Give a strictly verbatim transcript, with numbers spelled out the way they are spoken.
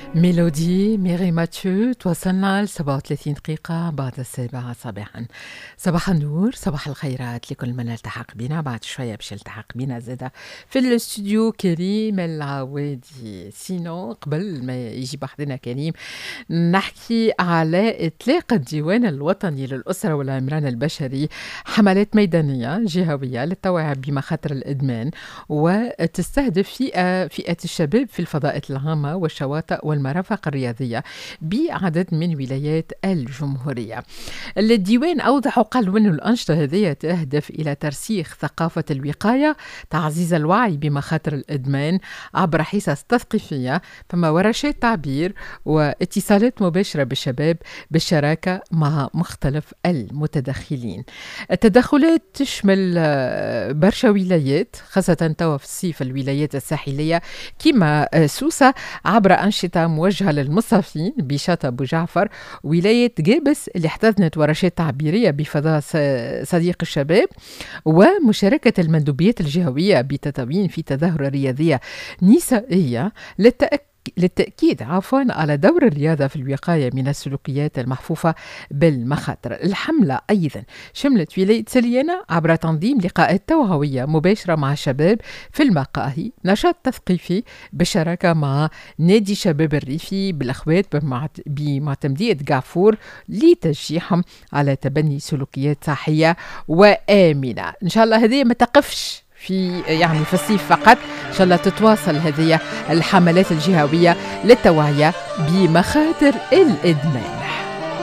ميلودي ميري ماتيو توصلنا ل سبعة وثلاثين دقيقة بعد السابعة صباحا. صباح النور، صباح الخيرات لكل من التحق بنا. بعد شوية باش يلتحق بنا زادا في الاستوديو كريم العوادي. سينو قبل ما يجي بحضنا كريم نحكي على إطلاق الديوان الوطني للأسرة والعمران البشري، حملات ميدانية جهوية للتوعية بمخاطر الإدمان، وتستهدف فئة فئة الشباب في الفضاءات العامة والشواطئ والمرافق الرياضية بعدد من ولايات الجمهورية. الديوان أوضح وقال أن الأنشطة هذه تهدف إلى ترسيخ ثقافة الوقاية، تعزيز الوعي بمخاطر الإدمان عبر حصص تثقيفية، فما ورشات تعبير واتصالات مباشرة بالشباب بالشراكة مع مختلف المتدخلين. التدخلات تشمل برشا ولايات، خاصة توا في الصيف الولايات الساحلية كما سوسة عبر أنشطة موجهة للمصافين بشاطئ أبو جعفر، ولاية جابس اللي احتضنت ورشات تعبيرية بفضاء صديق الشباب، ومشاركة المندوبيات الجهوية بتطاوين في تظاهرة رياضية نسائية للتأكد للتأكيد عفوا على دور الرياضة في الوقاية من السلوكيات المحفوفة بالمخاطر. الحملة أيضا شملت ولاية سليانة عبر تنظيم لقاءات توعوية مباشرة مع الشباب في المقاهي، نشاط تثقيفي بالشراكة مع نادي شباب الريفي بالأخوات بمعتمدية قعفور لتشجيعهم على تبني سلوكيات صحية وآمنة. إن شاء الله هذه ما تقفش في يعني في الصيف فقط، إن شاء الله تتواصل هذه الحملات الجهوية للتوعية بمخاطر الإدمان.